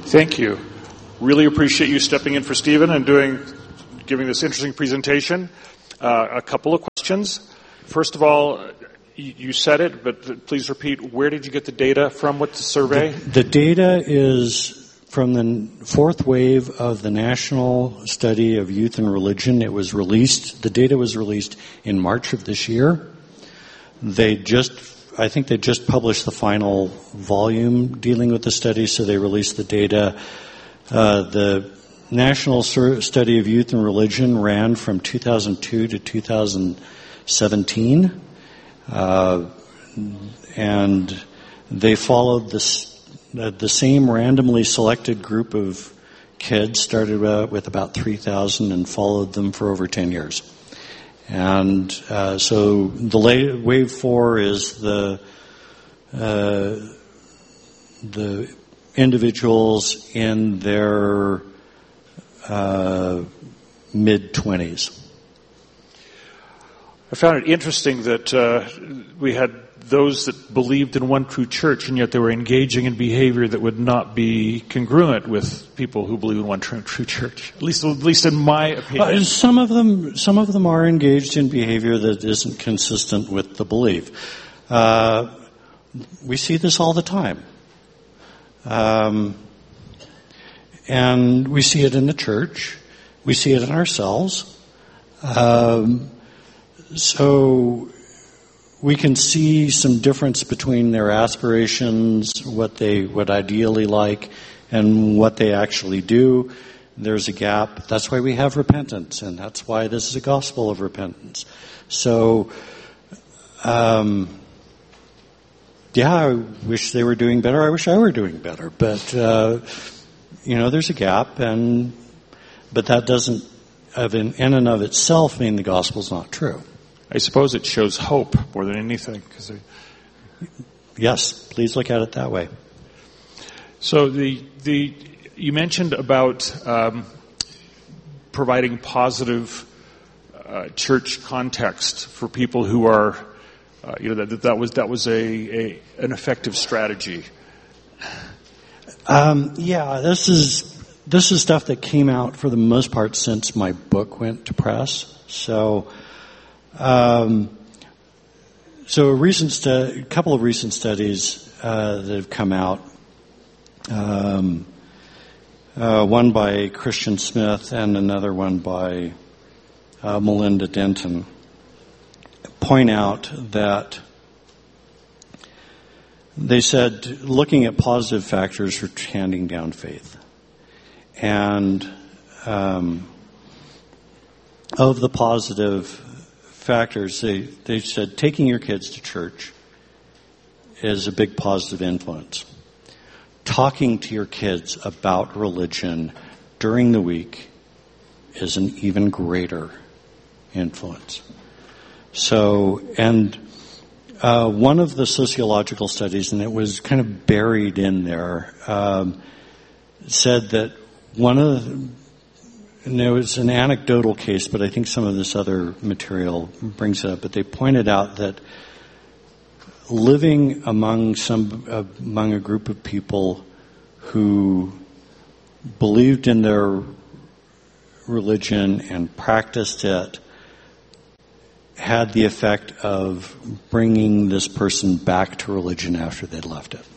Thank you. Really appreciate you stepping in for Stephen and giving this interesting presentation. A couple of questions. First of all, you said it, but please repeat, where did you get the data from with the survey? The data is from the fourth wave of the National Study of Youth and Religion. The data was released in March of this year. I think they just published the final volume dealing with the study, so they released the data. The National Study of Youth and Religion ran from 2002 to 2017, and they followed the same randomly selected group of kids, started with about 3,000 and followed them for over 10 years. And so the wave 4 is the individuals in their mid-20s. I found it interesting that we had those that believed in one true church, and yet they were engaging in behavior that would not be congruent with people who believe in one true church. At least in my opinion. Some of them are engaged in behavior that isn't consistent with the belief. We see this all the time. And we see it in the church. We see it in ourselves. So we can see some difference between their aspirations, what they would ideally like, and what they actually do. There's a gap. That's why we have repentance, and that's why this is a gospel of repentance. So, I wish they were doing better. I wish I were doing better. But, there's a gap, but that doesn't, in and of itself, mean the gospel's not true. I suppose it shows hope more than anything. Yes, please look at it that way. So you mentioned about providing positive church context for people who are, that was an effective strategy. This is stuff that came out for the most part since my book went to press. So a couple of recent studies that have come out, one by Christian Smith and another one by Melinda Denton, point out that they said looking at positive factors for handing down faith, and of the positive factors, they said taking your kids to church is a big positive influence. Talking to your kids about religion during the week is an even greater influence. So, and one of the sociological studies, and it was kind of buried in there, said that and it was an anecdotal case, but I think some of this other material brings it up. But they pointed out that living among a group of people who believed in their religion and practiced it had the effect of bringing this person back to religion after they'd left it.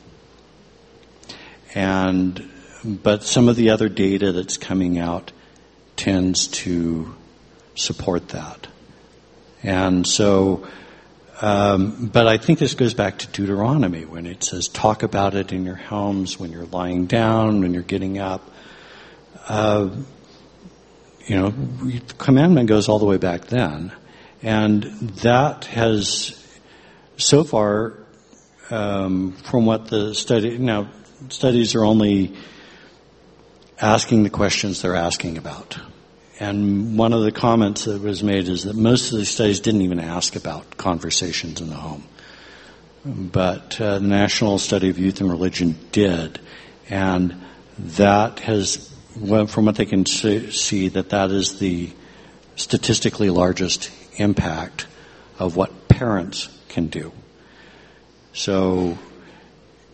But some of the other data that's coming out tends to support that. And so, but I think this goes back to Deuteronomy when it says talk about it in your homes, when you're lying down, when you're getting up. The commandment goes all the way back then. And that has, so far, from what the studies are only asking the questions they're asking about. And one of the comments that was made is that most of the studies didn't even ask about conversations in the home. But the National Study of Youth and Religion did. And that has, from what they can see, that is the statistically largest impact of what parents can do. So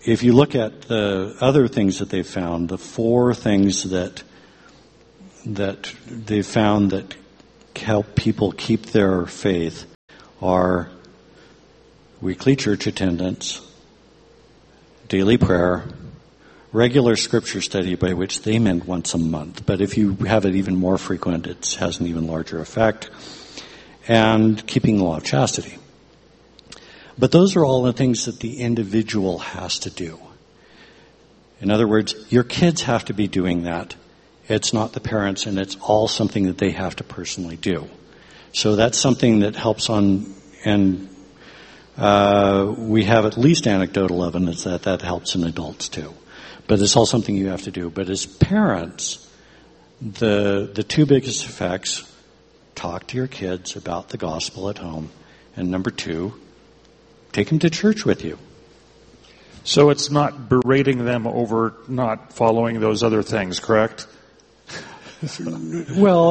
if you look at the other things that they've found, the 4 things that they've found that help people keep their faith are weekly church attendance, daily prayer, regular scripture study, by which they meant once a month. But if you have it even more frequent, it has an even larger effect. And keeping the law of chastity. But those are all the things that the individual has to do. In other words, your kids have to be doing that. It's not the parents, and it's all something that they have to personally do. So that's something that helps on, and we have at least anecdotal evidence that helps in adults too. But it's all something you have to do. But as parents, the 2 biggest effects: talk to your kids about the gospel at home, and number 2, take them to church with you. So it's not berating them over not following those other things, correct? Well,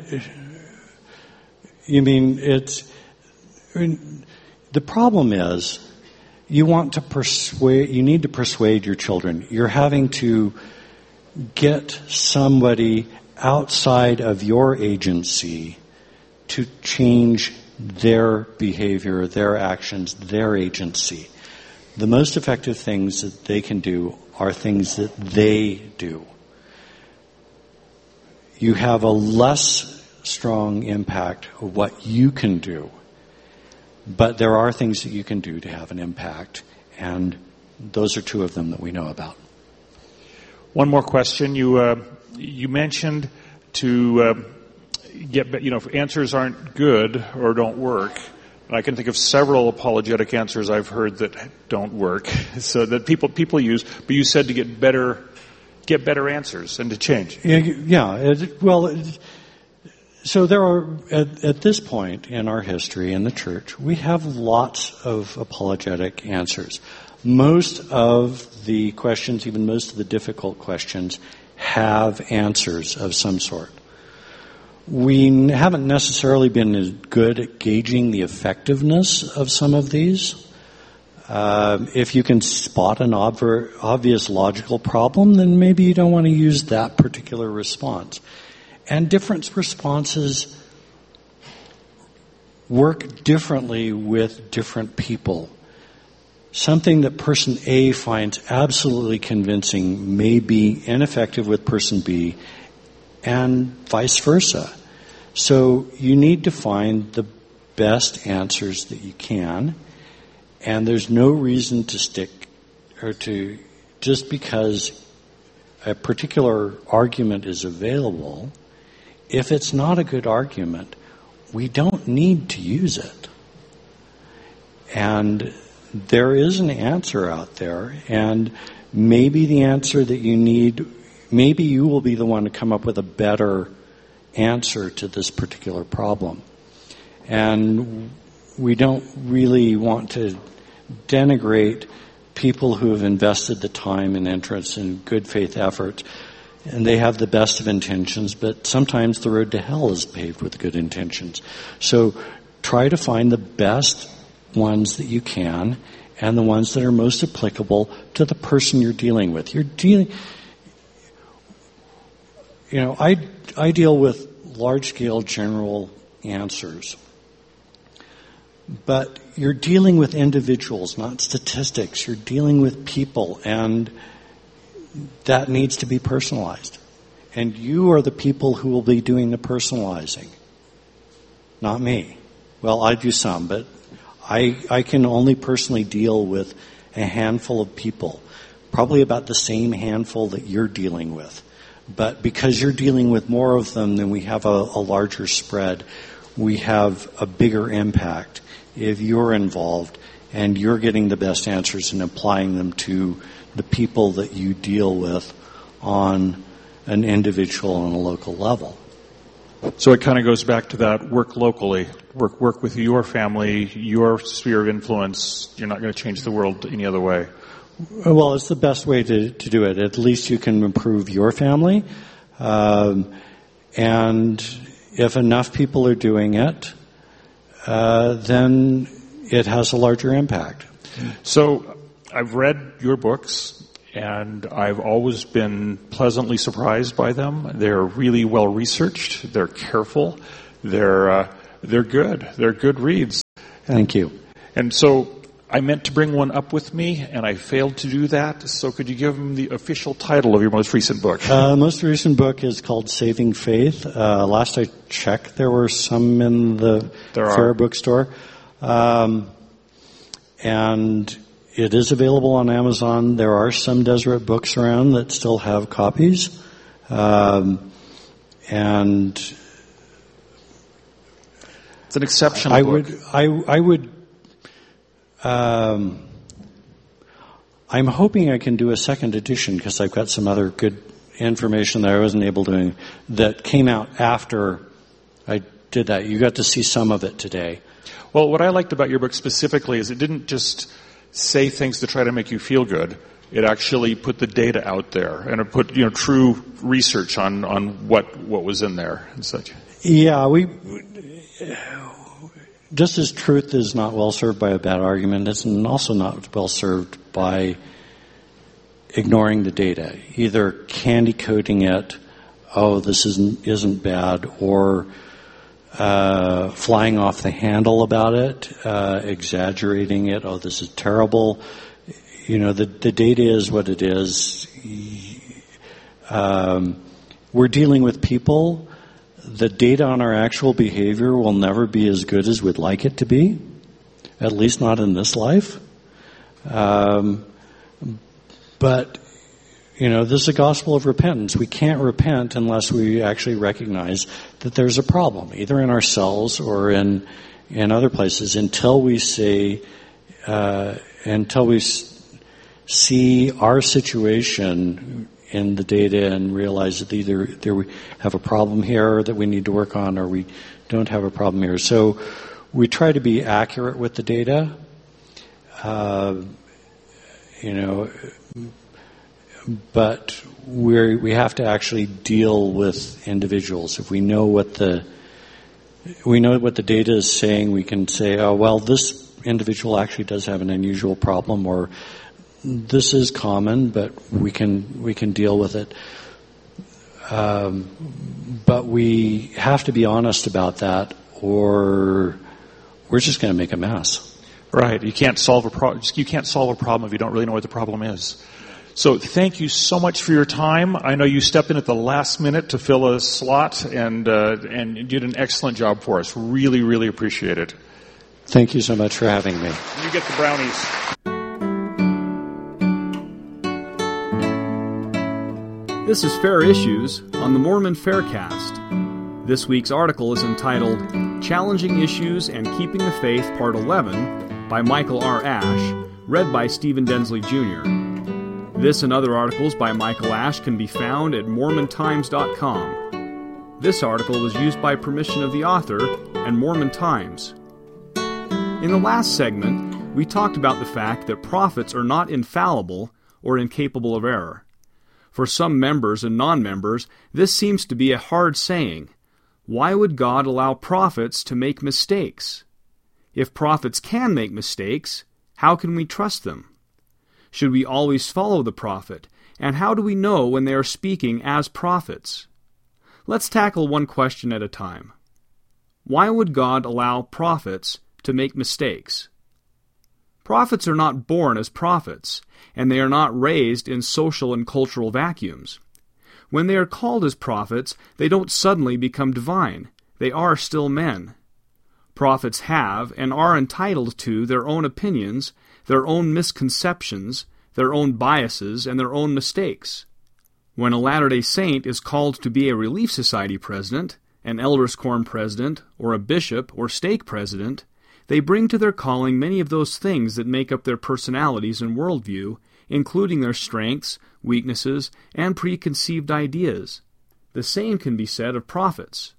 the problem is you need to persuade your children. You're having to get somebody outside of your agency to change their behavior, their actions, their agency. The most effective things that they can do are things that they do. You have a less strong impact of what you can do, but there are things that you can do to have an impact, and those are 2 of them that we know about. One more question. You mentioned to if answers aren't good or don't work. And I can think of several apologetic answers I've heard that don't work, so that people use. But you said to get better answers and to change. So there are, at this point in our history in the church, we have lots of apologetic answers. Most of the questions, even most of the difficult questions, have answers of some sort. We haven't necessarily been as good at gauging the effectiveness of some of these. If you can spot an obvious logical problem, then maybe you don't want to use that particular response. And different responses work differently with different people. Something that person A finds absolutely convincing may be ineffective with person B, and vice versa. So you need to find the best answers that you can, and there's no reason to stick or to just because a particular argument is available. If it's not a good argument, we don't need to use it. And there is an answer out there, and maybe the answer that you need, maybe you will be the one to come up with a better answer to this particular problem. And we don't really want to denigrate people who have invested the time and interest and good faith effort, and they have the best of intentions, but sometimes the road to hell is paved with good intentions. So try to find the best ones that you can and the ones that are most applicable to the person you're dealing with. I deal with large-scale general answers, but you're dealing with individuals, not statistics. You're dealing with people, and that needs to be personalized. And you are the people who will be doing the personalizing, not me. Well, I do some, but I can only personally deal with a handful of people, probably about the same handful that you're dealing with. But because you're dealing with more of them, then we have a larger spread. We have a bigger impact if you're involved and you're getting the best answers and applying them to the people that you deal with on an individual and a local level. So it kind of goes back to that work locally, work with your family, your sphere of influence. You're not going to change the world any other way. Well, it's the best way to do it. At least you can improve your family. And if enough people are doing it, then it has a larger impact. So I've read your books, and I've always been pleasantly surprised by them. They're really well researched. They're careful. They're good. They're good reads. Thank you. And so I meant to bring one up with me, and I failed to do that. So could you give them the official title of your most recent book? The most recent book is called Saving Faith. Last I checked, there were some in the Fair Bookstore. And it is available on Amazon. There are some Deseret books around that still have copies. And it's an exceptional book. I'm hoping I can do a second edition because I've got some other good information that I wasn't able to, that came out after I did that. You got to see some of it today. Well, what I liked about your book specifically is it didn't just say things to try to make you feel good. It actually put the data out there, and it put true research on what was in there and such. Yeah, just as truth is not well served by a bad argument, it's also not well served by ignoring the data, either candy coating it, oh, this isn't bad, or flying off the handle about it, exaggerating it, oh, this is terrible. The data is what it is. We're dealing with people. The data on our actual behavior will never be as good as we'd like it to be, at least not in this life. But this is a gospel of repentance. We can't repent unless we actually recognize that there's a problem, either in ourselves or in other places, until we see our situation in the data and realize that either we have a problem here that we need to work on, or we don't have a problem here. So we try to be accurate with the data. But we have to actually deal with individuals. If we know what the data is saying, we can say, oh, well, this individual actually does have an unusual problem, or this is common, but we can deal with it. But we have to be honest about that, or we're just going to make a mess. Right. You can't solve a problem. You can't solve a problem if you don't really know what the problem is. So thank you so much for your time. I know you stepped in at the last minute to fill a slot, and you did an excellent job for us. Really, really appreciate it. Thank you so much for having me. You get the brownies. This is Fair Issues on the Mormon Faircast. This week's article is entitled Challenging Issues and Keeping the Faith, Part 11, by Michael R. Ash, read by Stephen Densley, Jr. This and other articles by Michael Ash can be found at MormonTimes.com. This article was used by permission of the author and Mormon Times. In the last segment, we talked about the fact that prophets are not infallible or incapable of error. For some members and non-members, this seems to be a hard saying. Why would God allow prophets to make mistakes? If prophets can make mistakes, how can we trust them? Should we always follow the prophet? And how do we know when they are speaking as prophets? Let's tackle one question at a time. Why would God allow prophets to make mistakes? Prophets are not born as prophets, and they are not raised in social and cultural vacuums. When they are called as prophets, they don't suddenly become divine. They are still men. Prophets have and are entitled to their own opinions, their own misconceptions, their own biases, and their own mistakes. When a Latter-day Saint is called to be a Relief Society president, an Elders Quorum president, or a bishop or stake president, they bring to their calling many of those things that make up their personalities and worldview, including their strengths, weaknesses, and preconceived ideas. The same can be said of prophets.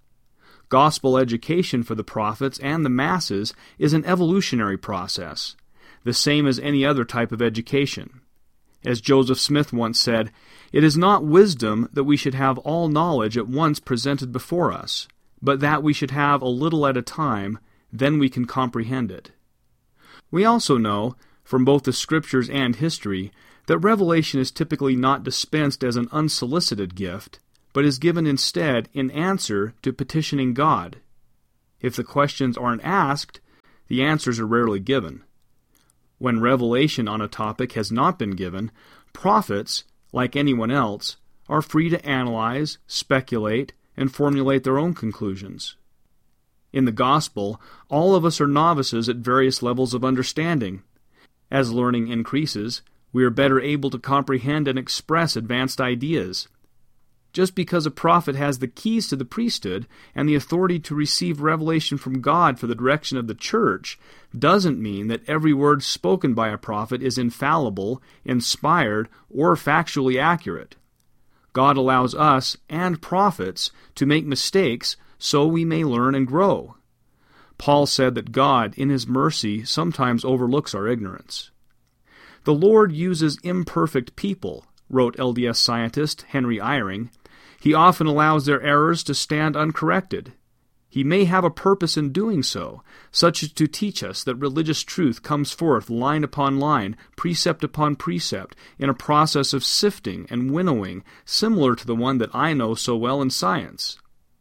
Gospel education for the prophets and the masses is an evolutionary process, the same as any other type of education. As Joseph Smith once said, "It is not wisdom that we should have all knowledge at once presented before us, but that we should have a little at a time, then we can comprehend it." We also know from both the Scriptures and history that revelation is typically not dispensed as an unsolicited gift, but is given instead in answer to petitioning God. If the questions aren't asked, the answers are rarely given. When revelation on a topic has not been given, prophets, like anyone else, are free to analyze, speculate, and formulate their own conclusions. In the gospel, all of us are novices at various levels of understanding. As learning increases, we are better able to comprehend and express advanced ideas. Just because a prophet has the keys to the priesthood and the authority to receive revelation from God for the direction of the church doesn't mean that every word spoken by a prophet is infallible, inspired, or factually accurate. God allows us and prophets to make mistakes so we may learn and grow. Paul said that God, in His mercy, sometimes overlooks our ignorance. The Lord uses imperfect people, wrote LDS scientist Henry Eyring. He often allows their errors to stand uncorrected. He may have a purpose in doing so, such as to teach us that religious truth comes forth line upon line, precept upon precept, in a process of sifting and winnowing, similar to the one that I know so well in science.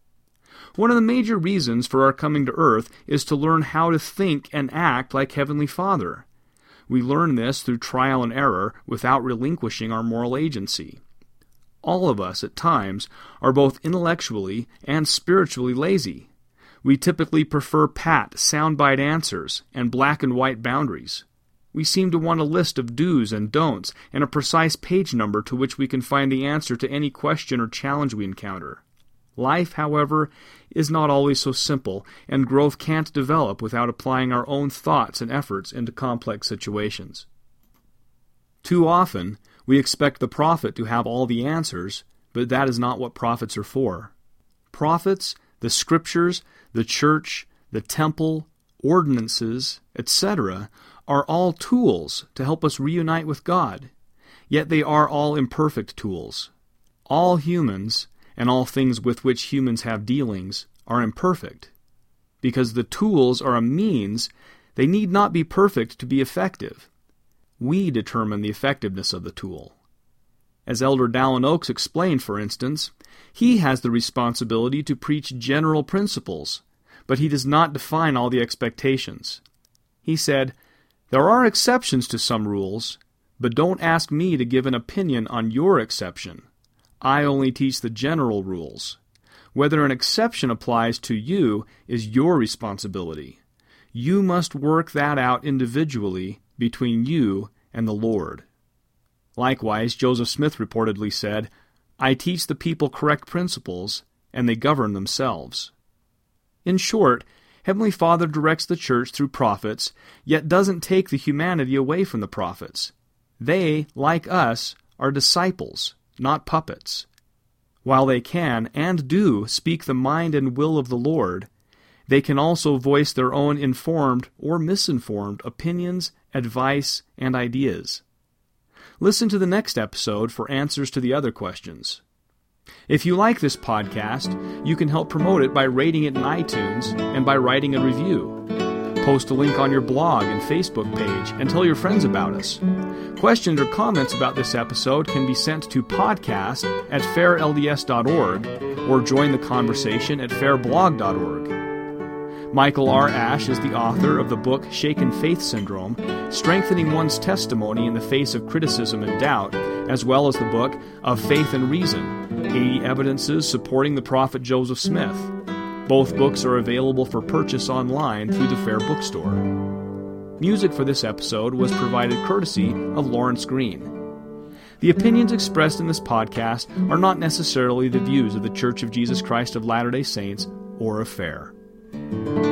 One of the major reasons for our coming to earth is to learn how to think and act like Heavenly Father. We learn this through trial and error without relinquishing our moral agency. All of us, at times, are both intellectually and spiritually lazy. We typically prefer pat, soundbite answers and black and white boundaries. We seem to want a list of do's and don'ts and a precise page number to which we can find the answer to any question or challenge we encounter. Life, however, is not always so simple, and growth can't develop without applying our own thoughts and efforts into complex situations. Too often, we expect the prophet to have all the answers, but that is not what prophets are for. Prophets, the Scriptures, the church, the temple, ordinances, etc., are all tools to help us reunite with God, yet they are all imperfect tools. All humans, and all things with which humans have dealings, are imperfect. Because the tools are a means, they need not be perfect to be effective. We determine the effectiveness of the tool. As Elder Dallin Oaks explained, for instance, he has the responsibility to preach general principles, but he does not define all the expectations. He said, "There are exceptions to some rules, but don't ask me to give an opinion on your exception. I only teach the general rules. Whether an exception applies to you is your responsibility. You must work that out individually between you and the Lord." Likewise, Joseph Smith reportedly said, "I teach the people correct principles, and they govern themselves." In short, Heavenly Father directs the church through prophets, yet doesn't take the humanity away from the prophets. They, like us, are disciples, not puppets. While they can, and do, speak the mind and will of the Lord, they can also voice their own informed or misinformed opinions, advice, and ideas. Listen to the next episode for answers to the other questions. If you like this podcast, you can help promote it by rating it in iTunes and by writing a review. Post a link on your blog and Facebook page and tell your friends about us. Questions or comments about this episode can be sent to podcast@fairlds.org or join the conversation at fairblog.org. Michael R. Ash is the author of the book Shaken Faith Syndrome, Strengthening One's Testimony in the Face of Criticism and Doubt, as well as the book Of Faith and Reason, 80 Evidences Supporting the Prophet Joseph Smith. Both books are available for purchase online through the Fair Bookstore. Music for this episode was provided courtesy of Lawrence Green. The opinions expressed in this podcast are not necessarily the views of the Church of Jesus Christ of Latter-day Saints or of Fair.